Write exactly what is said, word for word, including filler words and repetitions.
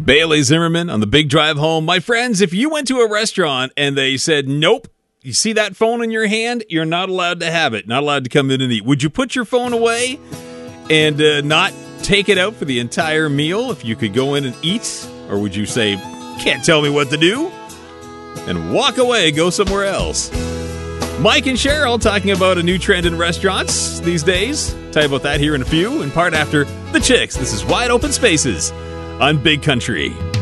Bailey Zimmerman on the Big Drive Home. My friends, if you went to a restaurant and they said, nope, you see that phone in your hand? You're not allowed to have it. Not allowed to come in and eat. Would you put your phone away and uh, not take it out for the entire meal if you could go in and eat? Or would you say, can't tell me what to do? And walk away, go somewhere else. Mike and Cheryl talking about a new trend in restaurants these days. Tell you about that here in a few, in part after The Chicks. This is Wide Open Spaces on Big Country.